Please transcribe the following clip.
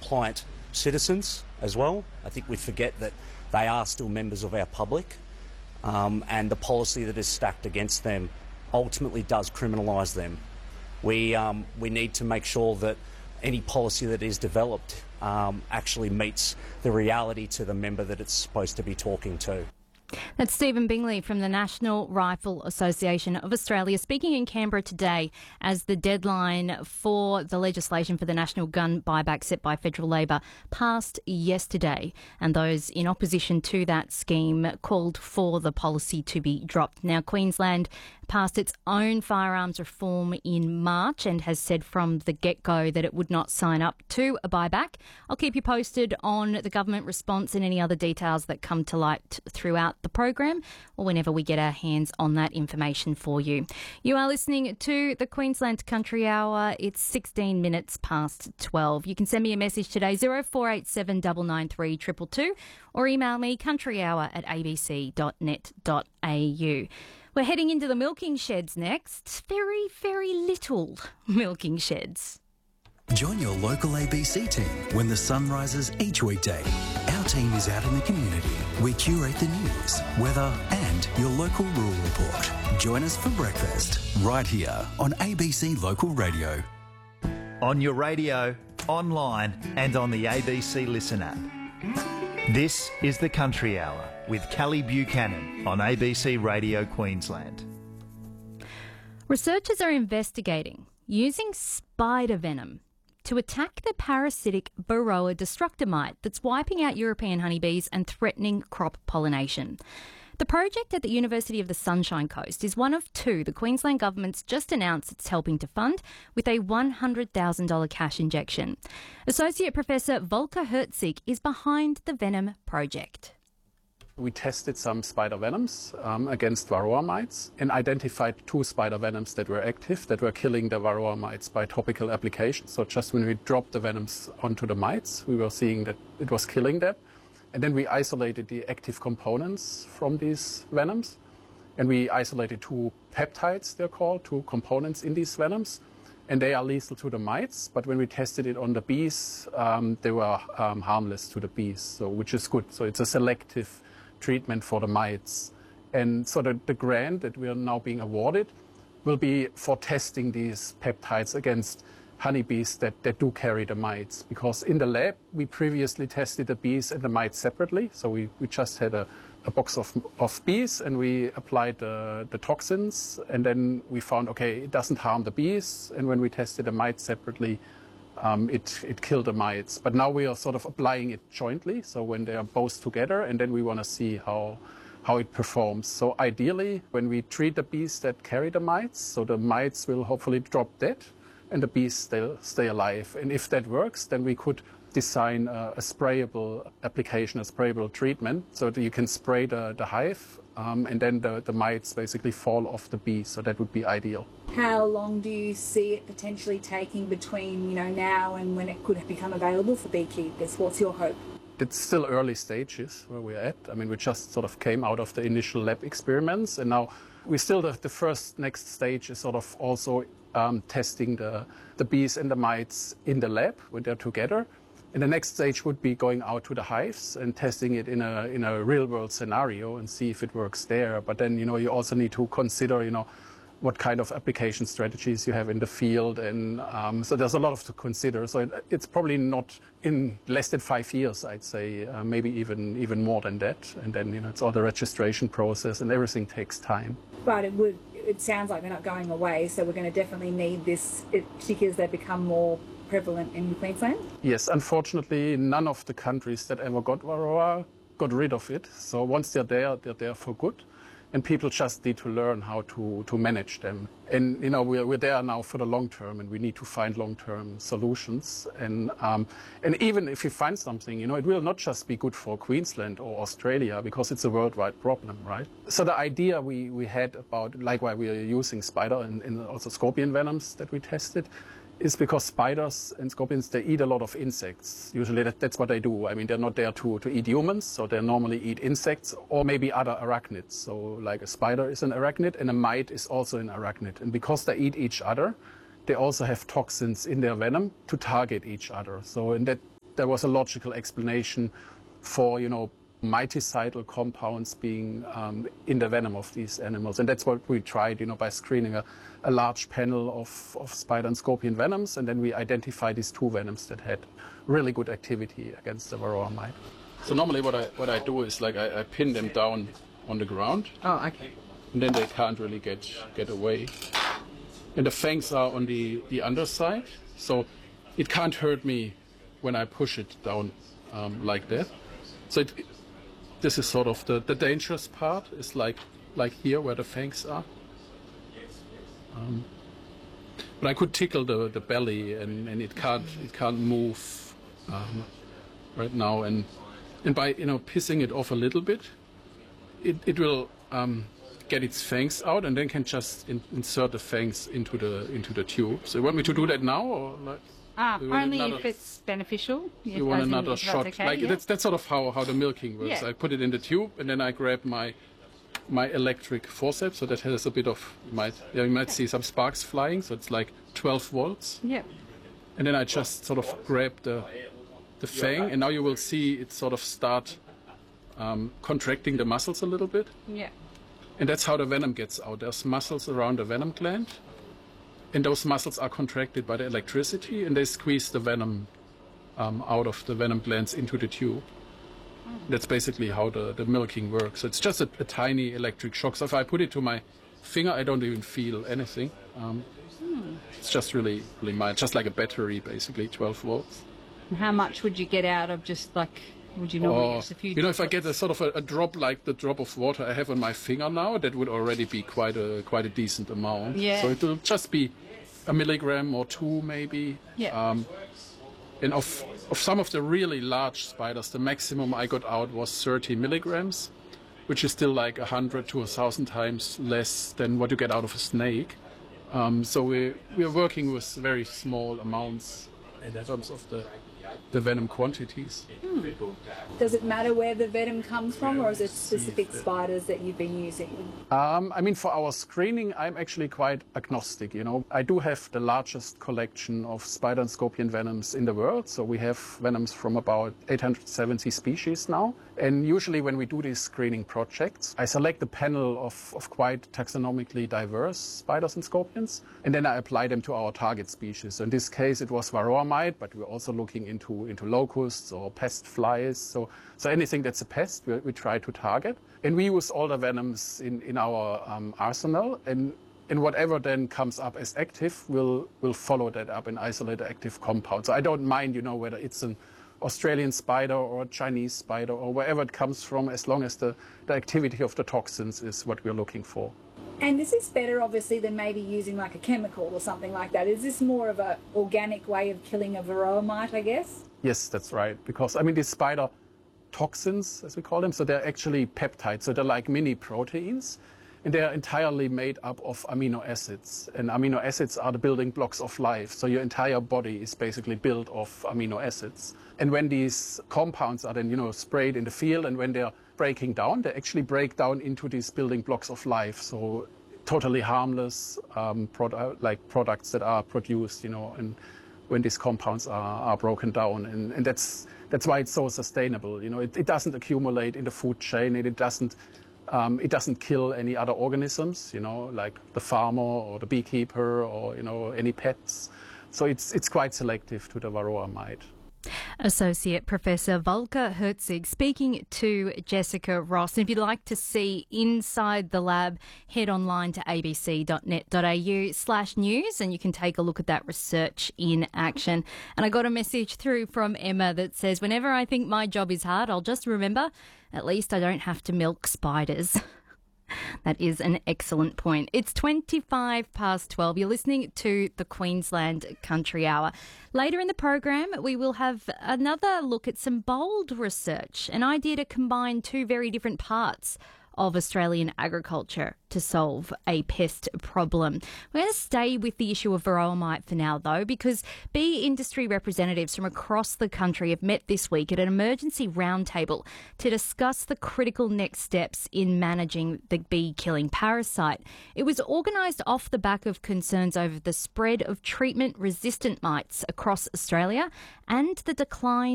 compliant citizens as well. I think we forget that they are still members of our public, and the policy that is stacked against them ultimately does criminalise them. We need to make sure that any policy that is developed actually meets the reality to the member that it's supposed to be talking to. That's Stephen Bingley from the National Rifle Association of Australia speaking in Canberra today as the deadline for the legislation for the national gun buyback set by federal Labor passed yesterday, and those in opposition to that scheme called for the policy to be dropped. Now, Queensland passed its own firearms reform in March and has said from the get-go that it would not sign up to a buyback. I'll keep you posted on the government response and any other details that come to light throughout the program or whenever we get our hands on that information for you. You are listening to the Queensland Country Hour. It's 16 minutes past 12. You can send me a message today, 0487 993 222, or email me countryhour@abc.net.au. We're heading into the milking sheds next. Very, very little milking sheds. Join your local ABC team when the sun rises each weekday. Our team is out in the community. We curate the news, weather and your local rural report. Join us for breakfast right here on ABC Local Radio. On your radio, online and on the ABC Listen app. This is the Country Hour with Kelly Buchanan on ABC Radio Queensland. Researchers are investigating using spider venom to attack the parasitic Varroa destructor mite that's wiping out European honeybees and threatening crop pollination. The project at the University of the Sunshine Coast is one of two the Queensland Government's just announced it's helping to fund with a $100,000 cash injection. Associate Professor Volker Herzig is behind the Venom project. We tested some spider venoms against Varroa mites and identified two spider venoms that were active, that were killing the Varroa mites by topical application. So just when we dropped the venoms onto the mites, we were seeing that it was killing them. And then we isolated the active components from these venoms. And we isolated two peptides, they're called, two components in these venoms. And they are lethal to the mites. But when we tested it on the bees, they were harmless to the bees, so which is good. So it's a selective treatment for the mites. And so the grant that we are now being awarded will be for testing these peptides against honeybees that do carry the mites. Because in the lab, we previously tested the bees and the mites separately. So we just had a box of bees and we applied the toxins. And then we found, okay, it doesn't harm the bees. And when we tested the mites separately, it killed the mites. But now we are sort of applying it jointly. So when they are both together, and then we want to see how it performs. So ideally, when we treat the bees that carry the mites, so the mites will hopefully drop dead and the bees stay alive. And if that works, then we could design a sprayable application, a sprayable treatment, so that you can spray the hive and then the mites basically fall off the bee. So that would be ideal. How long do you see it potentially taking between now and when it could become available for beekeepers? What's your hope? It's still early stages where we're at. I mean, we just sort of came out of the initial lab experiments, and now we still the first next stage is sort of also testing the bees and the mites in the lab when they're together. And the next stage would be going out to the hives and testing it in a real-world scenario and see if it works there. But then, you also need to consider, what kind of application strategies you have in the field. And so there's a lot to consider. So it's probably not in less than 5 years, I'd say, maybe even more than that. And then, it's all the registration process and everything takes time. But it sounds like they're not going away, so we're going to definitely need this, particularly as they become more prevalent in Queensland? Yes, unfortunately, none of the countries that ever got Varroa got rid of it. So once they're there for good. And people just need to learn how to manage them. And, we're there now for the long term, and we need to find long-term solutions. And even if you find something, it will not just be good for Queensland or Australia, because it's a worldwide problem, right? So the idea we had about, like why we are using spider and also scorpion venoms that we tested, is because spiders and scorpions, they eat a lot of insects. Usually that's what they do. I mean, they're not there to eat humans, so they normally eat insects or maybe other arachnids. So like a spider is an arachnid and a mite is also an arachnid. And because they eat each other, they also have toxins in their venom to target each other. So and that there was a logical explanation for, mitocidal compounds being in the venom of these animals. And that's what we tried, by screening a large panel of spider and scorpion venoms, and then we identified these 2 venoms that had really good activity against the varroa mite. So normally what I do is I pin them down on the ground. Oh, okay. And then they can't really get away. And the fangs are on the underside, so it can't hurt me when I push it down like that. So this is sort of the dangerous part, is like here where the fangs are. But I could tickle the belly, and it can't move right now. And by pissing it off a little bit, it will get its fangs out, and then can just insert the fangs into the tube. So you want me to do that now, or only if it's beneficial. You want another shot? Okay, That's sort of how the milking works. Yeah. I put it in the tube, and then I grab my electric forceps, so that has a bit of you might see some sparks flying. So it's like 12 volts. Yeah. And then I just sort of grab the fang, and now you will see it sort of start contracting the muscles a little bit. Yeah. And that's how the venom gets out. There's muscles around the venom gland, and those muscles are contracted by the electricity, and they squeeze the venom out of the venom glands into the tube. That's basically how the milking works. It's just a tiny electric shock. So if I put it to my finger, I don't even feel anything. It's just really, really mild, just like a battery, basically, 12 volts. And how much would you get out of would you normally use a few drops? If I get a sort of a drop like the drop of water I have on my finger now, that would already be quite a decent amount. Yeah. So it'll just be a milligram or 2 maybe. Yeah. And of some of the really large spiders, the maximum I got out was 30 milligrams, which is still like 100 to 1,000 times less than what you get out of a snake. So we're working with very small amounts in terms of the venom quantities. Does it matter where the venom comes from, or is it specific spiders that you've been using? For our screening, I'm actually quite agnostic. I do have the largest collection of spider and scorpion venoms in the world. So we have venoms from about 870 species now. And usually when we do these screening projects, I select a panel of quite taxonomically diverse spiders and scorpions, and then I apply them to our target species. So in this case, it was varroa mite, but we're also looking into locusts or pest flies. So anything that's a pest, we try to target. And we use all the venoms in our arsenal, and whatever then comes up as active, we'll follow that up and isolate the active compound. So I don't mind, whether it's an Australian spider or a Chinese spider or wherever it comes from, as long as the activity of the toxins is what we're looking for. And this is better, obviously, than maybe using like a chemical or something like that. Is this more of an organic way of killing a varroa mite, I guess? Yes, that's right. Because, these spider toxins, as we call them, so they're actually peptides. So they're like mini proteins, and they're entirely made up of amino acids. And amino acids are the building blocks of life. So your entire body is basically built of amino acids. And when these compounds are then, sprayed in the field, and when they're breaking down, they actually break down into these building blocks of life. So totally harmless products that are produced, and when these compounds are broken down. And that's why it's so sustainable. It doesn't accumulate in the food chain, and it doesn't kill any other organisms, like the farmer or the beekeeper or, any pets. So it's quite selective to the varroa mite. Associate Professor Volker Herzig speaking to Jessica Ross. And if you'd like to see inside the lab, head online to abc.net.au/news and you can take a look at that research in action. And I got a message through from Emma that says, whenever I think my job is hard, I'll just remember, at least I don't have to milk spiders. That is an excellent point. It's 12:25. You're listening to the Queensland Country Hour. Later in the program, we will have another look at some bold research, an idea to combine 2 very different parts of Australian agriculture to solve a pest problem. We're going to stay with the issue of varroa mite for now, though, because bee industry representatives from across the country have met this week at an emergency roundtable to discuss the critical next steps in managing the bee-killing parasite. It was organised off the back of concerns over the spread of treatment-resistant mites across Australia and the decline